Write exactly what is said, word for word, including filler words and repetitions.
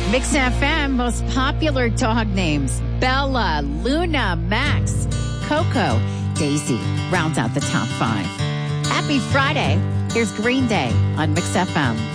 Mix F M, most popular dog names. Bella, Luna, Max, Coco, Daisy rounds out the top five. Happy Friday. Here's Green Day on Mix F M.